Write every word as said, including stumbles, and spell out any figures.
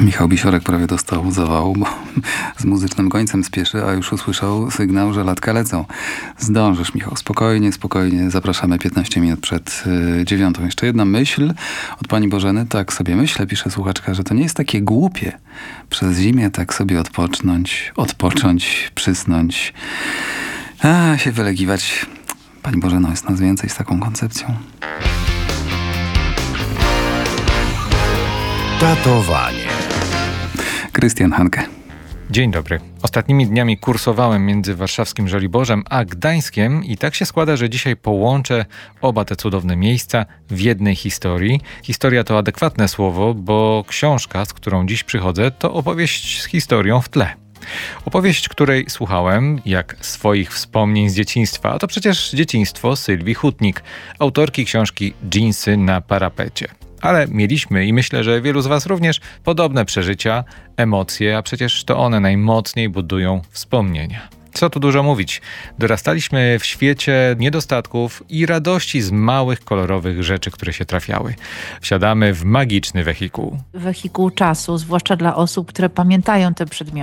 Michał Bisiorek prawie dostał zawału, bo z muzycznym gońcem spieszy, a już usłyszał sygnał, że latka lecą. Zdążysz, Michał, spokojnie, spokojnie. Zapraszamy piętnaście minut przed y, dziewiątą. Jeszcze jedna myśl od pani Bożeny. Tak sobie myślę, pisze słuchaczka, że to nie jest takie głupie przez zimę tak sobie odpocznąć, odpocząć, przysnąć, a się wylegiwać. Pani Bożeno, jest nas więcej z taką koncepcją. Datowanie. Krystian Hanke. Dzień dobry. Ostatnimi dniami kursowałem między warszawskim Żoliborzem a Gdańskiem i tak się składa, że dzisiaj połączę oba te cudowne miejsca w jednej historii. Historia to adekwatne słowo, bo książka, z którą dziś przychodzę, to opowieść z historią w tle. Opowieść, której słuchałem, jak swoich wspomnień z dzieciństwa, a to przecież dzieciństwo Sylwii Hutnik, autorki książki Dżinsy na parapecie. Ale mieliśmy i myślę, że wielu z was również podobne przeżycia, emocje, a przecież to one najmocniej budują wspomnienia. Co tu dużo mówić. Dorastaliśmy w świecie niedostatków i radości z małych, kolorowych rzeczy, które się trafiały. Wsiadamy w magiczny wehikuł. Wehikuł czasu, zwłaszcza dla osób, które pamiętają te przedmioty.